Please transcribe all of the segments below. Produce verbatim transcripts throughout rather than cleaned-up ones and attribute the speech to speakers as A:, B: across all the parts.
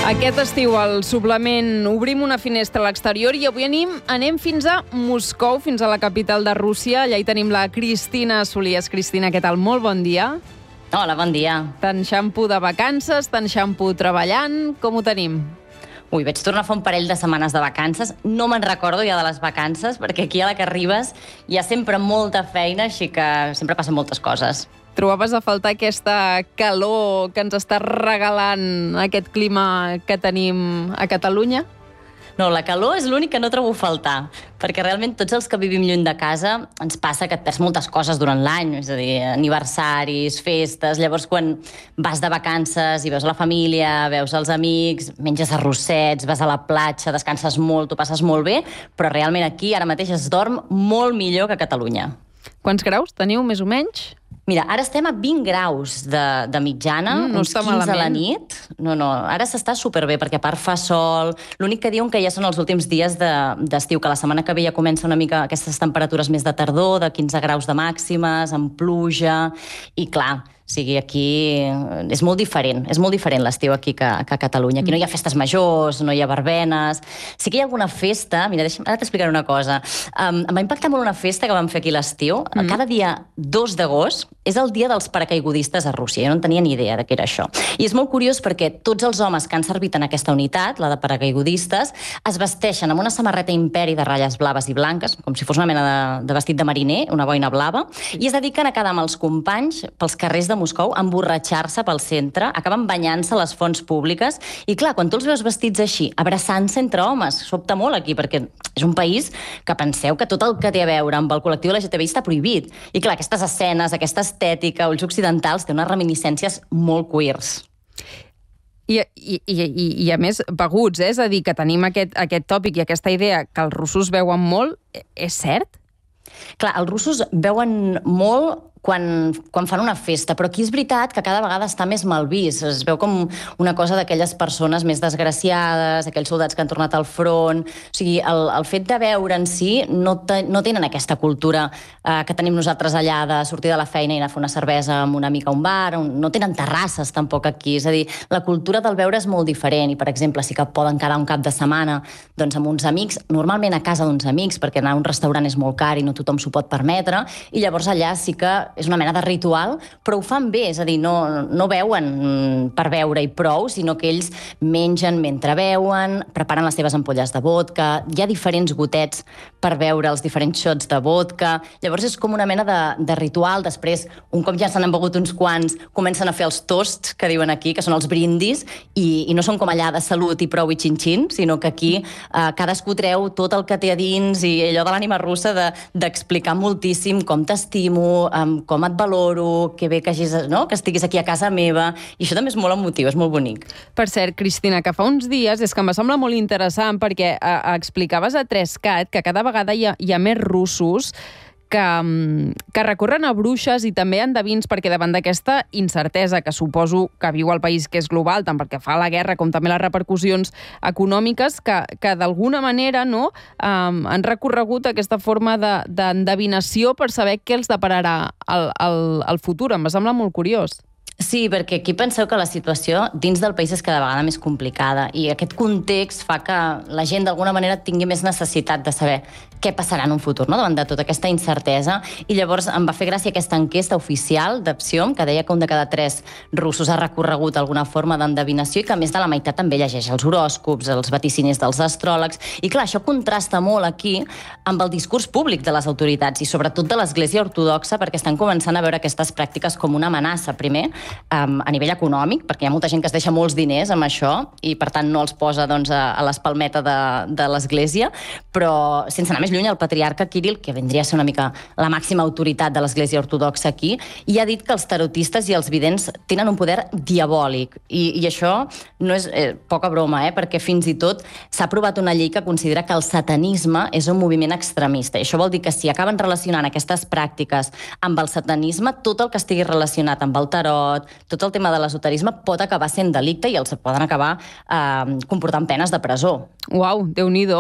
A: Aquest estiu al suplement obrim una finestra a l'exterior i avui anem, anem fins a Moscou, fins a la capital de Rússia. Allà hi tenim la Cristina Solies. Cristina, què tal? Molt bon dia.
B: Hola, bon dia.
A: Tant xampu de vacances, tant xampu treballant, com ho tenim?
B: Ui, vaig tornar a fer un parell de setmanes de vacances. No me'n recordo ja de les vacances, perquè aquí a la que arribes hi ha sempre molta feina, així que sempre passen moltes coses.
A: Trobaves a faltar aquesta calor que ens està regalant aquest clima que tenim a Catalunya?
B: No, la calor és l'únic que no trobo a faltar, perquè realment tots els que vivim lluny de casa ens passa que et perds moltes coses durant l'any, és a dir, aniversaris, festes. Llavors, quan vas de vacances i veus la família, veus els amics, menges arrossets, vas a la platja, descanses molt, t'ho passes molt bé, però realment aquí ara mateix es dorm molt millor que a Catalunya.
A: Quants graus teniu, més o menys?
B: Mira, ara estem a vint graus de, de mitjana,
A: mm, no
B: uns quinze
A: malament.
B: a la nit. No, no, ara s'està superbé, perquè a part fa sol. L'únic que diuen que ja són els últims dies d'estiu, de, que la setmana que ve ja comença una mica aquestes temperatures més de tardor, de quinze graus de màximes, amb pluja, i clar, o sigui, aquí és molt diferent, és molt diferent l'estiu aquí que, que a Catalunya. Aquí no hi ha festes majors, no hi ha verbenes. Sí que hi ha alguna festa, mira, deixa'm, ara t'explicaré una cosa. Um, em va impactar molt una festa que vam fer aquí a l'estiu. Mm. Cada dia dos d'agost és el dia dels paracaigudistes a Rússia. Jo no en tenia ni idea de què era això. I és molt curiós perquè tots els homes que han servit en aquesta unitat, la de paracaigudistes, es vesteixen amb una samarreta imperi de ratlles blaves i blanques, com si fos una mena de, de vestit de mariner, una boina blava, i es dediquen a quedar amb els companys pels carrers de Moscou, emborratxar-se pel centre, acaben banyant-se a les fonts públiques, i clar, quan tu els veus vestits així, abraçant-se entre homes, sobta molt aquí, perquè és un país que penseu que tot el que té a veure amb el col·lectiu L G T B I està prohibit. I clar, aquestes escenes, aquesta estètica, ulls occidentals, té unes reminiscències molt queers.
A: I, i, i, i a més, beguts, eh? És a dir, que tenim aquest, aquest tòpic i aquesta idea que els russos beuen molt, és cert?
B: Clar, els russos beuen molt quan, quan fan una festa, però aquí és veritat que cada vegada està més mal vist. Es veu com una cosa d'aquelles persones més desgraciades, aquells soldats que han tornat al front. O sigui, el, el fet de beure en si no, te, no tenen aquesta cultura eh, que tenim nosaltres allà de sortir de la feina i anar a fer una cervesa amb una amiga a un bar. No tenen terrasses tampoc aquí. És a dir, la cultura del beure és molt diferent i, per exemple, sí que poden quedar un cap de setmana doncs, amb uns amics, normalment a casa d'uns amics, perquè anar a un restaurant és molt car i no tothom s'ho pot permetre, i llavors allà sí que és una mena de ritual, però ho fan bé, és a dir, no, no beuen per beure i prou, sinó que ells mengen mentre beuen, preparen les seves ampolles de vodka, hi ha diferents gotets per beure els diferents shots de vodka, llavors és com una mena de, de ritual. Després, un cop ja se n'han begut uns quants, comencen a fer els toasts, que diuen aquí, que són els brindis, i, i no són com allà de salut i prou i xin-xin, sinó que aquí eh, cadascú treu tot el que té a dins i allò de l'ànima russa de, d'explicar moltíssim com t'estimo, um, com et valoro, que bé que, hagis, no? que estiguis aquí a casa meva, i això també és molt emotiu, és molt bonic.
A: Per cert, Cristina, que fa uns dies, és que em va semblar molt interessant perquè a, a explicaves a tres cat que cada vegada hi ha, hi ha més russos que, que recorren a bruixes i també a endevins, perquè davant d'aquesta incertesa que suposo que viu el país, que és global, tant perquè fa la guerra com també les repercussions econòmiques, que, que d'alguna manera no, um, han recorregut aquesta forma de, d'endevinació per saber què els depararà el, el, el futur. Em va semblar molt curiós.
B: Sí, perquè aquí penseu que la situació dins del país és cada vegada més complicada i aquest context fa que la gent d'alguna manera tingui més necessitat de saber què passarà en un futur, no? Davant de tota aquesta incertesa. I llavors em va fer gràcia aquesta enquesta oficial d'Opsiom, que deia que un de cada tres russos ha recorregut alguna forma d'endevinació i que més de la meitat també llegeix els horòscops, els vaticinis dels astròlegs. I clar, això contrasta molt aquí amb el discurs públic de les autoritats i sobretot de l'Església Ortodoxa, perquè estan començant a veure aquestes pràctiques com una amenaça, primer, um, a nivell econòmic, perquè hi ha molta gent que es deixa molts diners amb això i per tant no els posa doncs, a, a l'espalmeta de, de l'Església, però sense anar més lluny, el patriarca Kirill, que vindria a ser una mica la màxima autoritat de l'Església Ortodoxa aquí, i ha dit que els tarotistes i els vidents tenen un poder diabòlic. I, i això no és eh, poca broma, eh, perquè fins i tot s'ha aprovat una llei que considera que el satanisme és un moviment extremista. I això vol dir que si acaben relacionant aquestes pràctiques amb el satanisme, tot el que estigui relacionat amb el tarot, tot el tema de l'esoterisme pot acabar sent delicte i els poden acabar eh, comportant penes de presó.
A: Uau, Déu-n'hi-do.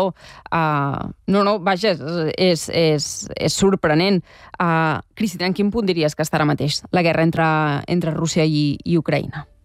A: Uh, no, no, vaja, és, és, és sorprenent. Uh, Cristina, en quin punt diries que està ara mateix la guerra entre, entre Rússia i, i Ucraïna?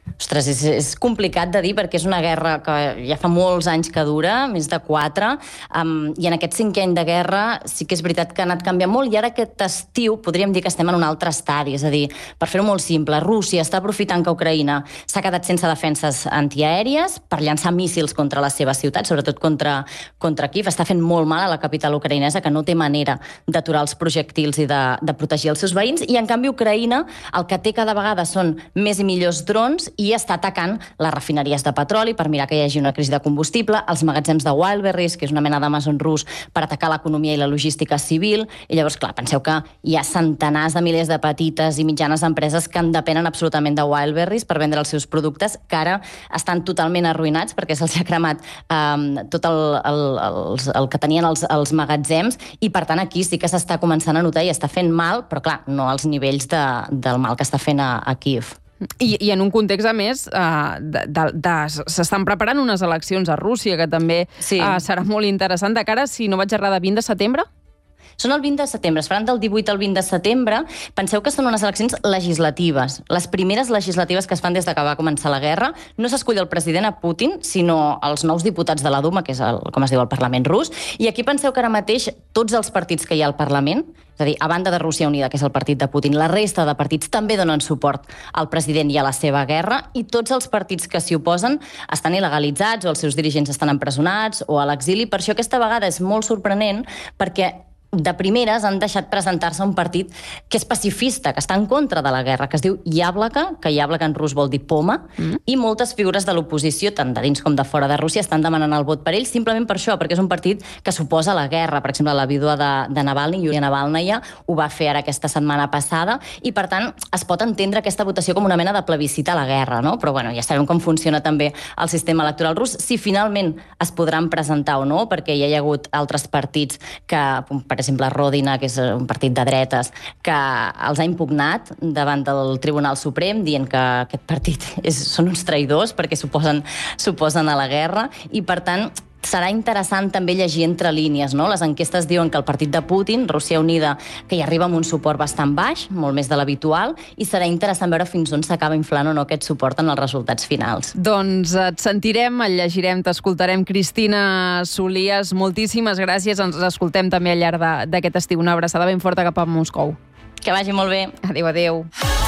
B: Ostres, és, és complicat de dir perquè és una guerra que ja fa molts anys que dura, més de quatre, um, i en aquest cinquè any de guerra sí que és veritat que ha anat canviant molt, i ara aquest estiu podríem dir que estem en un altre estadi, és a dir, per fer-ho molt simple, Rússia està aprofitant que Ucraïna s'ha quedat sense defenses antiaèries per llançar míssils contra les seves ciutats, sobretot contra, contra Kíev. Està fent molt mal a la capital ucraïnesa, que no té manera d'aturar els projectils i de, de protegir els seus veïns, i en canvi Ucraïna el que té cada vegada són més i millors drons i està atacant les refineries de petroli per mirar que hi hagi una crisi de combustible, els magatzems de Wildberries, que és una mena d'Amazon rus, per atacar l'economia i la logística civil. I llavors, clar, penseu que hi ha centenars de milers de petites i mitjanes empreses que en depenen absolutament de Wildberries per vendre els seus productes, que ara estan totalment arruïnats perquè se'ls ha cremat um, tot el, el, el, el que tenien els, els magatzems, i per tant aquí sí que s'està començant a notar i està fent mal, però clar, no als nivells de, del mal que està fent a, a Kíev.
A: I, I en un context, a més, uh, de, de, de, s'estan preparant unes eleccions a Rússia, que també sí. uh, serà molt interessant de cara, si no vaig errada, vint de setembre?
B: Són el vint de setembre, es faran del divuit al vint de setembre. Penseu que són unes eleccions legislatives. Les primeres legislatives que es fan des de que va començar la guerra. No s'escull el president a Putin, sinó els nous diputats de la Duma, que és, el, com es diu, el Parlament rus. I aquí penseu que ara mateix tots els partits que hi ha al Parlament, és a dir, a banda de Rússia Unida, que és el partit de Putin, la resta de partits també donen suport al president i a la seva guerra, i tots els partits que s'hi oposen estan il·legalitzats o els seus dirigents estan empresonats o a l'exili. Per això aquesta vegada és molt sorprenent, perquè de primeres han deixat presentar-se un partit que és pacifista, que està en contra de la guerra, que es diu Yablaka, que Yablaka en rus vol dir poma, mm. i moltes figures de l'oposició, tant de dins com de fora de Rússia, estan demanant el vot per ell simplement per això, perquè és un partit que s'oposa a la guerra. Per exemple, la vídua de, de Navalny, Yulia Navalnaya, ho va fer ara aquesta setmana passada, i per tant es pot entendre aquesta votació com una mena de plebiscit a la guerra, no? Però bueno, ja sabem com funciona també el sistema electoral rus, si finalment es podran presentar o no, perquè ja hi ha hagut altres partits que, per Per exemple, Rodina, que és un partit de dretes, que els ha impugnat davant del Tribunal Suprem, dient que aquest partit és, són uns traïdors perquè s'oposen s'oposen a la guerra, i per tant serà interessant també llegir entre línies, no? Les enquestes diuen que el partit de Putin, Rússia Unida, que hi arriba amb un suport bastant baix, molt més de l'habitual, i serà interessant veure fins on s'acaba inflant o no aquest suport en els resultats finals.
A: Doncs et sentirem, et llegirem, t'escoltarem. Cristina Solies, moltíssimes gràcies. Ens escoltem també al llarg d'aquest estiu. Una abraçada ben forta cap a Moscou.
B: Que vagi molt bé.
A: Adéu, adéu.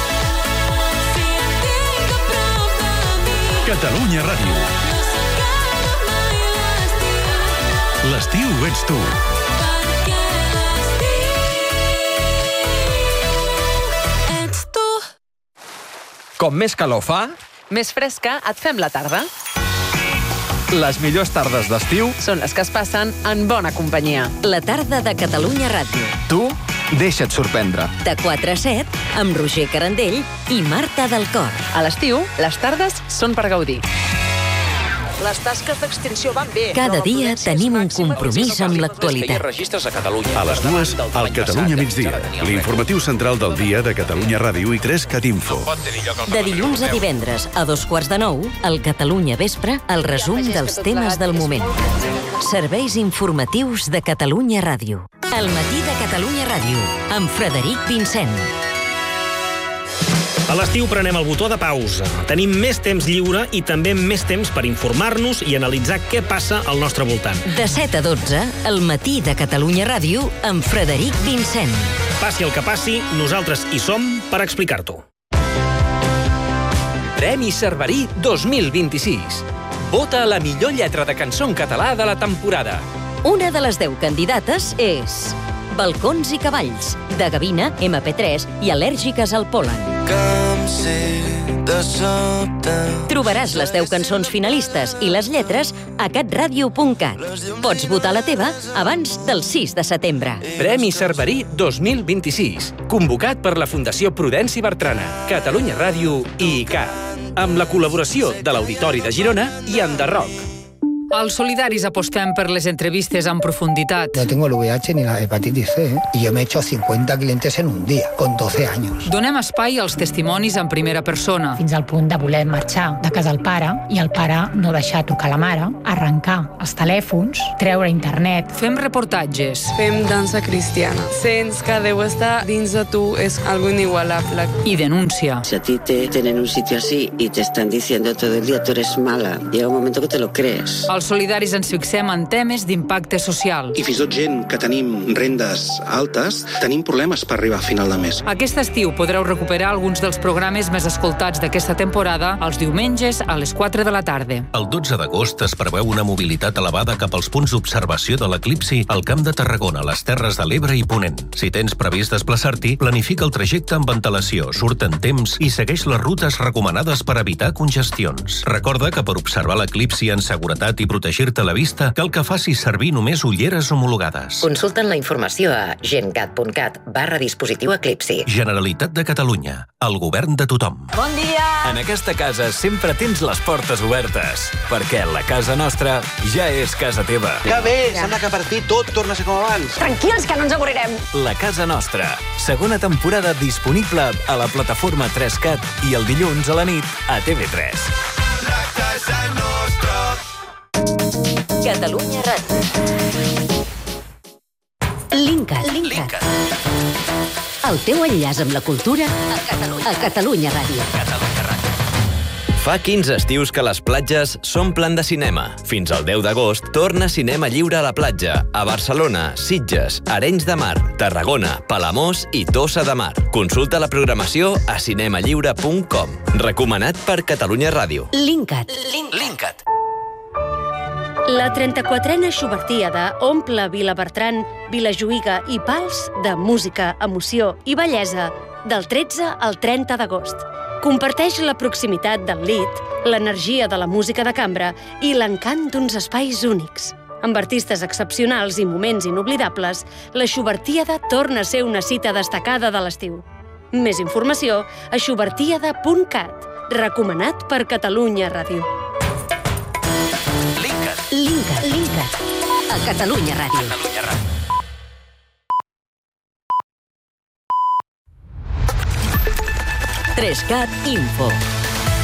C: Catalunya Ràdio. L'estiu ets tu.
D: Perquè l'estiu ets tu.
E: Com més calor fa,
A: Més fresca et fem la tarda.
E: les millors tardes d'estiu,
A: Són les que es passen en bona companyia.
F: La tarda de Catalunya Ràdio.
E: tu deixa't sorprendre.
F: De quatre a set, amb Roger Carandell i Marta del Cor.
A: A l'estiu, les tardes són per gaudir.
G: Les tasques d'extinció van bé.
F: Cada dia tenim un compromís amb l'actualitat.
C: A les dues, al Catalunya migdia. L'informatiu central del dia de Catalunya Ràdio i tres cat info.
F: De dilluns a divendres, a dos quarts de nou, al Catalunya Vespre, el resum dels temes del moment. Serveis informatius de Catalunya Ràdio. El matí de Catalunya Ràdio, amb Frederic Vincent.
H: A l'estiu prenem el botó de pausa. Tenim més temps lliure i també més temps per informar-nos i analitzar què passa al nostre voltant.
F: De set a dotze, el matí de Catalunya Ràdio, amb Frederic Vincent.
H: Passi el que passi, nosaltres hi som per explicar-t'ho.
I: Premi Cerverí dos mil vint-i-sis. Vota la millor lletra de cançó en català de la temporada.
F: Una de les deu candidates és Balcons i cavalls, de Gavina, ema pe tres i Al·lèrgiques al pol·len. Trobaràs les deu cançons finalistes i les lletres a catradio punt cat. Pots votar la teva abans del sis de setembre.
I: Premi Cerverí dos mil vint-i-sis. Convocat per la Fundació Prudenci Bertrana, Catalunya Ràdio i I C A, amb la col·laboració de l'Auditori de Girona i Enderroc.
J: Als Solidaris apostem per les entrevistes en profunditat.
K: No tengo el V I H ni la hepatitis C, ¿eh? Y yo me he hecho cincuenta clientes en un día, con doce años.
J: Donem espai als testimonis en primera persona.
L: Fins al punt de voler marxar de casa al pare i el pare no deixar trucar la mare, arrencar els telèfons, treure internet.
J: Fem reportatges.
M: Fem dansa cristiana. Sents que Déu està dins de tu, és algo inigualable.
J: I denúncia.
N: Si a ti te tienen un sitio así y te están diciendo todo el día tú eres mala, llega un momento que te lo crees.
J: Els Solidaris ens fixem en temes d'impacte social.
O: I fins i tot gent que tenim rendes altes, tenim problemes per arribar a final de mes.
J: Aquest estiu podreu recuperar alguns dels programes més escoltats d'aquesta temporada els diumenges a les quatre de la tarda.
P: El dotze d'agost es preveu una mobilitat elevada cap als punts d'observació de l'eclipsi al Camp de Tarragona, les Terres de l'Ebre i Ponent. Si tens previst desplaçar-t'hi, planifica el trajecte amb antelació, surt en temps i segueix les rutes recomanades per evitar congestions. Recorda que per observar l'eclipsi en seguretat i protegir-te la vista, cal que facis servir només ulleres homologades.
F: Consulten la informació a gencat.cat barra dispositiu eclipsi.
P: Generalitat de Catalunya, el govern de tothom.
G: Bon dia!
I: En aquesta casa sempre tens les portes obertes, perquè la casa nostra ja és casa teva.
Q: Que bé! Sembla que per ti tot torna a ser com abans.
G: Tranquils, que no ens avorrirem.
I: La casa nostra. Segona temporada disponible a la plataforma tres cat i el dilluns a la nit a T V tres.
D: La casa nostra.
F: Catalunya Ràdio. Linkat. Linkat. El teu enllaç amb la cultura a Catalunya, a Catalunya Ràdio.
I: Catalunya Ràdio. Fa quinze estius que les platges s'omplen de cinema. Fins al deu d'agost torna Cinema Lliure a la platja, a Barcelona, Sitges, Arenys de Mar, Tarragona, Palamós i Tossa de Mar. Consulta la programació a cinemalliure punt com. Recomanat per Catalunya Ràdio.
F: Linkat.
I: Linkat.
R: La trenta-quatrena Xubertíada omple Vilabertran, Vilajuïga i Pals de música, emoció i bellesa del tretze al trenta d'agost. Comparteix la proximitat del lit, l'energia de la música de cambra i l'encant d'uns espais únics. Amb artistes excepcionals i moments inoblidables, la Xubertíada torna a ser una cita destacada de l'estiu. Més informació a xubertíada punt cat. Recomanat per Catalunya Ràdio.
F: Linkat. Linkat. A Catalunya Ràdio.
I: Catalunya Ràdio.
F: tres cat Info.